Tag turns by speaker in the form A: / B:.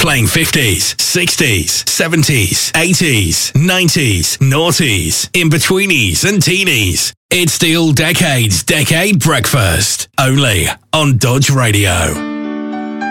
A: playing 50s, 60s, 70s, 80s, 90s, noughties, in-betweenies and teenies. It's the All Decades Decade Breakfast, only on Dodge Radio.